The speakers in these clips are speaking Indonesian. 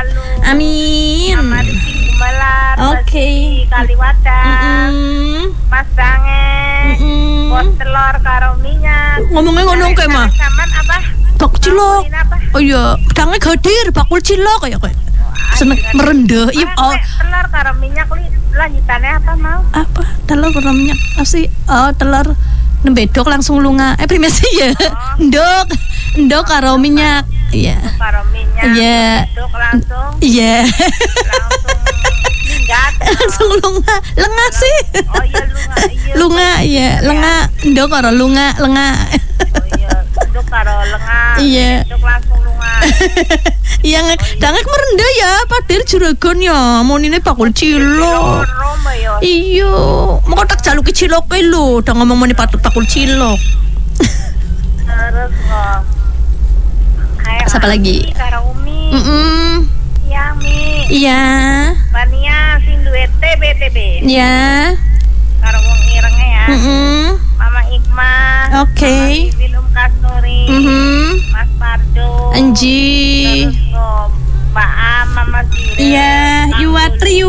selalu. Amin. Mama di Gumelar. Oke. Kaliwadah. Mas Dange. Bos telur karo minyak. Ngomongnya ngono kayak mah. Saman apa? Bakul cilok. Oh iya, Dange gadir bakul cilok kayak seneng merendah. Iya, oh. Telur karo minyak lanjutannya apa mau? Apa? Telur karo minyak. Asli, telur nembedok langsung lunga. Primasi ya. Ndok karo minyak. Iya. Karo minyak. Iya. Ndok langsung. Iya. Langsung minggat. Langsung lunga. Lenga sih. Oh iya lunga. Iya. Lunga iya, lenga. Ndok karo lunga, lenga. Oh iya, ndok karo lenga. Iya. Ndok langsung lunga. Iya, Dangek merendah ya, Padir Juragan ya. Monine bakul cilok. Iya, mau tak jaluki ciloknya lho. Udah ngomong moni bakul cilok. Terus kok. Siapa lagi? Karo Umi. Iya, Mi. Iya. Bania sing duwe TBTB. Iya. Karo wong irenge ya. Mama Ikma. Oke. Mama Kasnuri. Mas Pardo. Anji. Terus kok Mbak Am, Mama Sire. Iya, Yuwatri.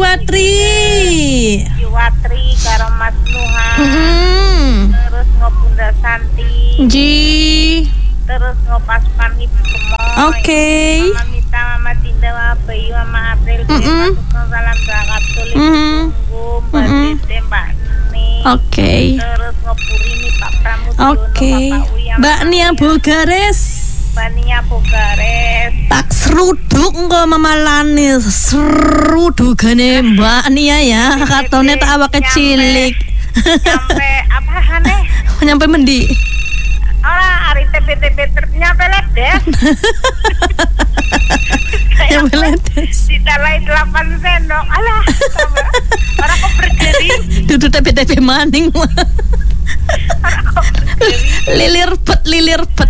Yuwatri karo Mas Nuha. Terus kok Bunda Santi. Anji. Terus kok Paspan Ibu Kemoy. Oke. Mama Mita, Mama Tinda, Mama Bayu, Mama April. Masukkan salam zakat tulis. Tunggu Mbak Tete, Mbak Ni. Oke. Terus Purini, Pak Pramudiono, Oke. Bapak Uyang. Mbak Nia Bogares. Mbak Nia Bogares. Tak seruduk engko mamalane serudugane Mbak Nia ya. Katone tak awake cilik. Nyampe apa aneh? Nyampe mendi? Ora ari TB nyampe ledes. Nyampe ledes. Ditalai 8 sendok. Alah. Ora kok berdiri. Dudu TB maning. Lilir bet.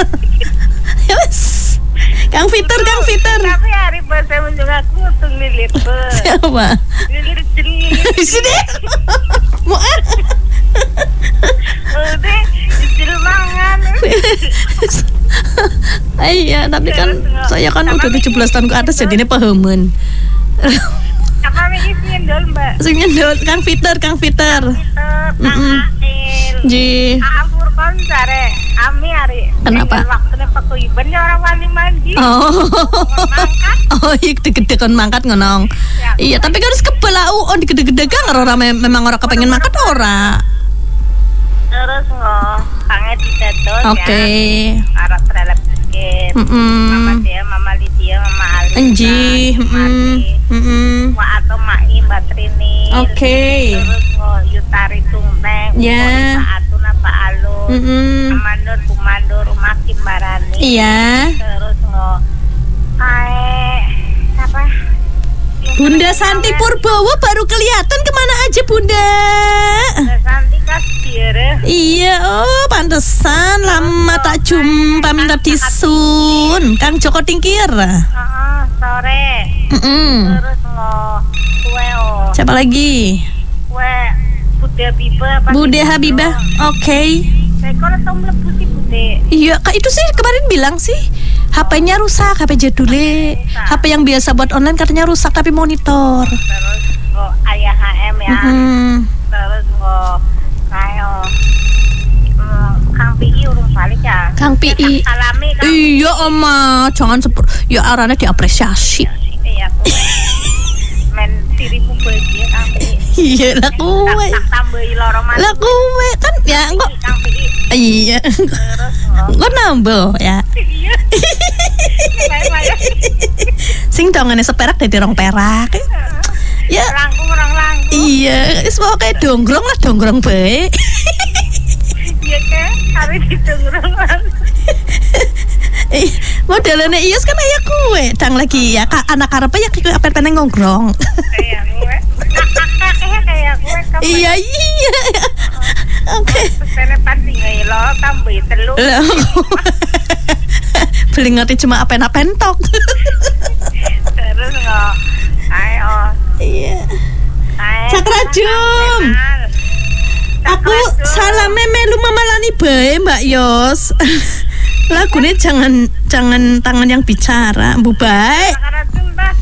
Yes. Kang Fitur. Tapi hari bahasa menjung aku untuk lilir bet. Siapa? Lilir jeli. Sini. Mau udah disuruh mangan. Iya, tapi kan saya kan udah 17 tahun ke atas jadi ini pahaman. Apa ini nyendol Mbak? Sing nyendol Kang Fitur. Kang Ail. Ji. Ampur kon sare. Ami hari. Kenapa? Waktunya pekuyuban ya orang wali mandi. Mangkat. Oh, iya gede-gede kon mangkat ngonong. Iya, tapi kan harus kebal on gede-gede kan orang memang orang kepengen mangkat ora. Terus kangen ditetot ya. Oke. Arab terhadap sedikit. Mama dia, Mama Lydia, Mama Ali. Anji. Wa atau Mai Mbak Trini. Oke. Terus Yutari Tungteng. Ya. Pak Atuna Pak Alun. Mandor Kumandor Rumah Kimbarani. Iya. Terus apa? Bunda Santi Purbowo baru kelihatan kemana aja Bunda? Bunda Santi kasir. Iya, oh pantesan lama tak jumpa minta disun. Kang Joko Tingkir. Sore. Terus kue siapa lagi? Kue Bude Habibah. Bude Habibah. Oke. Saya kok tau mlebu sih Bude. Iya, Kak itu sih kemarin bilang sih HP-nya rusak, HP jadule. HP yang biasa buat online katanya rusak tapi monitor. Terus ayah HM ya. Terus kayak Kang PI urung balik ya. Kang PI. Salami Kang. Iya, Oma, jangan ya arane diapresiasi. Iya. Men dirimu bahagia Kang PI. Iya, lah kowe. Tak tambahi loro maneh. Lah kowe kan ya kok. Kang PI. Iya. Terus kok nambah ya. Iya. Sing dongane seperak dadi rong perak. Ya. Langkung. Iya, wis pokoke donggrong bae. Iya kan, hari didonggrong. Modelane Ius kan aya kue, dang lagi ya anak arepe ya pengen ngonggrong. Kayak gue. Kayak gue. Iya. Oke. Pesene pasti ngelo tambahi telu. Beli ngerti cuma apen-apentok. Terus ayo. Iya. Sakrajum. Aku salame melu mamalani bae Mbak Yos. Lagune jangan tangan yang bicara, Bu bae. Sakrajum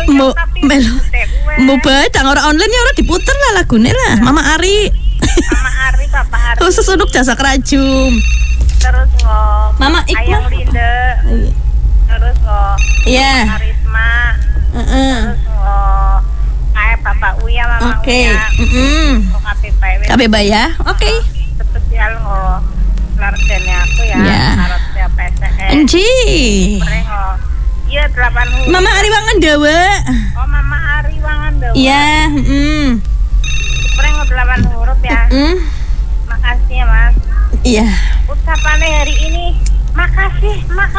Mau melu. Mau bae tang ora online ya ora diputer lah lagune lah. Mama Ari. Mama Ari, Papa Ari. Khusus untuk jasa kerajum. Terus Mama Ikma. Ayang Linde. Terus Iya. Karisma. Terus kayak Bapak Uya, Mama Oke. Uya. KPB ya. Oke. Spesial keluarganya aku ya. Ya. Harapnya PSE. Anji. Iya 8 huruf. Mama Ari Wangan Dawa. Oh, Mama Ari Wangan Dawa. Iya, Preng 8 huruf ya. Makasih ya, Mas. Iya. Ucapannya hari ini makasih.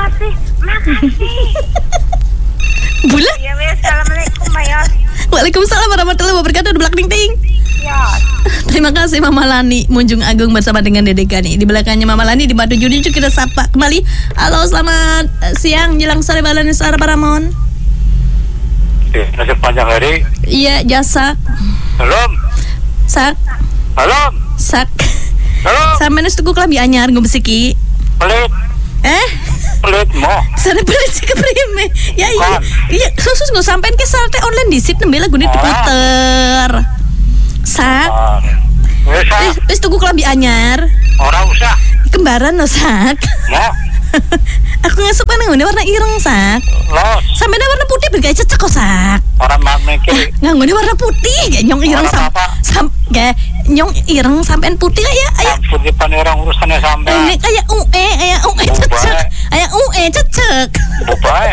Bula. Ya wes, assalamualaikum Mbak Yos. Waalaikumsalam warahmatullahi wabarakatuh. Blak ting ting. Yos. Terima kasih Mama Lani Munjung Agung bersama dengan Dede Gani. Di belakangnya Mama Lani di Batu Juju kita sapa kembali. Halo, selamat siang jelang sore Balani Suara Paramon. Sepanjang hari. Iya, jasa. Salam. Sak. Salam. Sak. Salam. Sampeyan wis tuku klambi anyar nggo besiki. Pelit. Pelit mo. Sana pelit sih keprime. Ya iya. Kan. Iya, khusus nggo sampean ke sate online disit nembe lagune diputer. Sak. Wis tuku klambi anyar. Ora usah. Kembaran lo Sak. Mo. Aku ngasuk nang ngene warna ireng Sak. Los. Sampeyan warna putih bergaya cecek kok Sak. Ora mikir. Nganggone warna putih, kayak nyong ireng kayak nyong ireng sampean putih kayak Ampun di orang urusannya sampai. ini kayak UE cecek. Kayak UE cecek. Baik.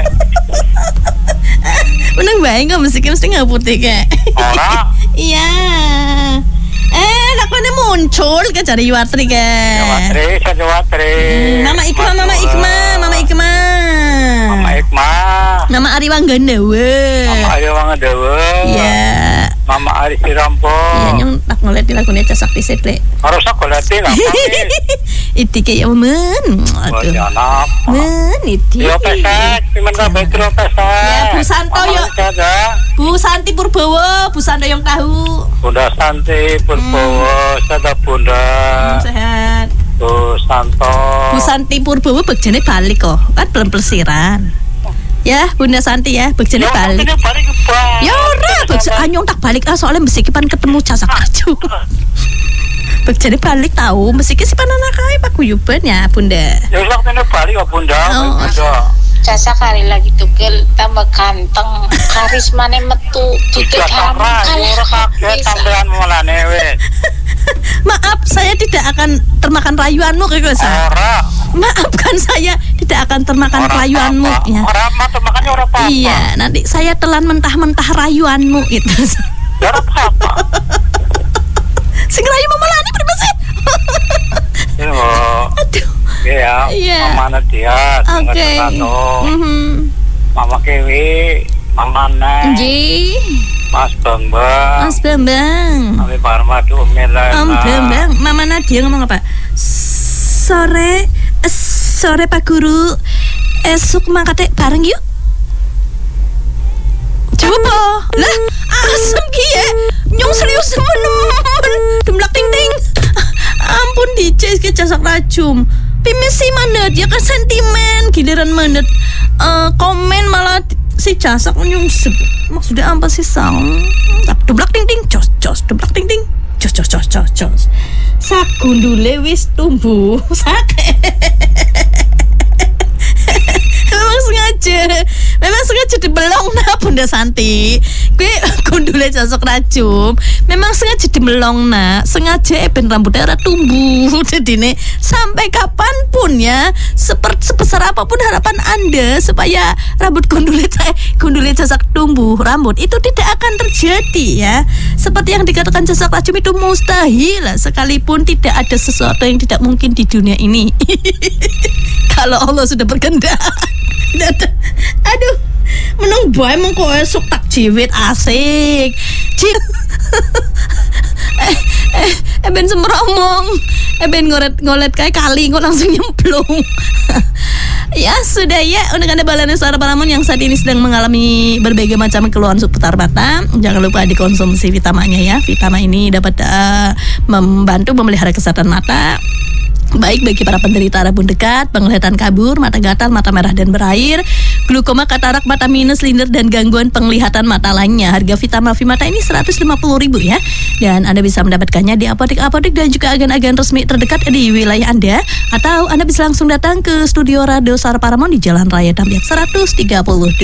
Menang bae enggak mesti enggak putih kayak. Ora. Iya. Lakone muncul ke cari Yuwatri ke. Jawatri. Mama Ikma. Mama Ari Wangan Dawa. Mama Ari Wangan Dawa. Iya. Mama Ari Sirampo. Iya nyong tak ngeliat di lagune casak disit le. Harus aku liatin apa Iti kayak men. Aduh. Men iti. Yo pesek, cuman kabeh kro pesek. Ya Bu Santo yo. Bu Santi Purbowo, Bu Santo yang tahu. Bunda Santi Purbowo, sada Bunda. Sehat. Bu Santo. Bu Santi Purbowo begjane balik kok. Kan belum pelesiran. Ya, Bunda Santi ya, begjane balik. Ya ora, anyong tak balik soalnya mesiki pan ketemu casak kerja. Begjane balik tahu, mesiki si panana kae Pak Guyuban ya, Bunda. Ya wis waktune balik kok Bunda. Jasa kali lagi tugel tambah ganteng, karismane metu, tutuk kamu kaget sampean mulane wis. Maaf, saya tidak akan termakan rayuanmu kayak saya. Maafkan saya tidak akan termakan rayuanmu ya. Ora makannya ora apa-apa. Iya, nanti saya telan mentah-mentah rayuanmu gitu. Ya ora apa-apa. Sing rayu Mama Lani berapa sih? Aduh. Iya. Mama Nadia. Oke. Mama Kewi, Mama Neng. Ji. Mas Bambang. Ami Parmadu Melana. Om Bambang, Mama Nadia ngomong apa? Sore Pak Guru. Esuk mangkate bareng yuk. Coba. Lah, asem ki ya. Nyong serius temen-temen. Demlak ting ting. Ampun DJ ke casak racum. Pimisi mandet ya kan sentimen giliran mandet komen malah si casak nyungsep. Maksudnya apa sih sang? Demlak ting ting jos demlak ting ting jos. Sak gundule wis tumbuh. Sak. Memang sengaja dibelong nah Bunda Santi. Gue gundule casak racum. Memang sengaja dibelong nah, sengaja ben rambutnya ora tumbuh. Jadi nih sampai kapanpun ya, sebesar apapun harapan Anda supaya rambut gundule casak tumbuh, rambut itu tidak akan terjadi ya. Seperti yang dikatakan casak racum itu mustahil, sekalipun tidak ada sesuatu yang tidak mungkin di dunia ini. Kalau Allah sudah berkehendak. Aduh, menung bae mengko esuk tak jiwit asik. Ben semromong. Ben ngolet kayak kali kok langsung nyemplung. Ya sudah ya, untuk Anda Balani Suara Paramon yang saat ini sedang mengalami berbagai macam keluhan seputar mata, jangan lupa dikonsumsi vitamanya ya. Vitamin ini dapat membantu memelihara kesehatan mata, baik bagi para penderita rabun dekat, penglihatan kabur, mata gatal, mata merah dan berair, glukoma, katarak, mata minus, linder, dan gangguan penglihatan mata lainnya. Harga Vitamin Vimata ini 150.000 ya. Dan Anda bisa mendapatkannya di apotek-apotek dan juga agen-agen resmi terdekat di wilayah Anda. Atau Anda bisa langsung datang ke studio Radio Suara Paramount di Jalan Raya Damriat 132.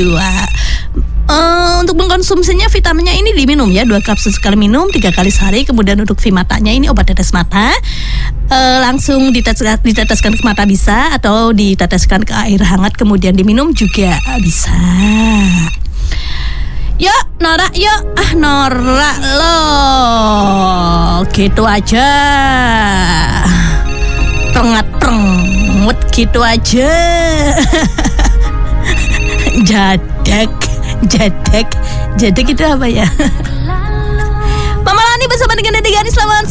Untuk mengkonsumsinya vitaminnya ini diminum ya, 2 kapsul sekali minum 3 kali sehari. Kemudian untuk Vimatanya ini obat tetes mata, langsung diteteskan ke mata bisa, atau diteteskan ke air hangat kemudian diminum juga bisa. Yuk norak yuk, norak loh, gitu aja, prengat gitu aja. Jadek itu apa ya? Mama Lani bersama dengan Deddy Gani, selamat